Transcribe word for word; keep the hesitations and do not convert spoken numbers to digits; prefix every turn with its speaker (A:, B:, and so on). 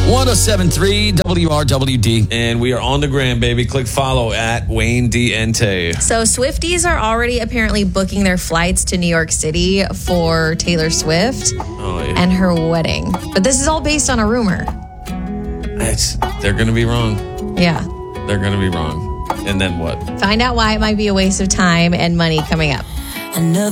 A: one oh seven point three W R W D.
B: And we are on the gram, baby. Click follow at Wayne D. Ente.
C: So Swifties are already apparently booking their flights to New York City for Taylor Swift
B: Oh, yeah.
C: and her wedding. But this is all based on a rumor.
B: It's, they're going to be wrong.
C: Yeah.
B: They're going to be wrong. And then what?
C: Find out why it might be a waste of time and money coming up.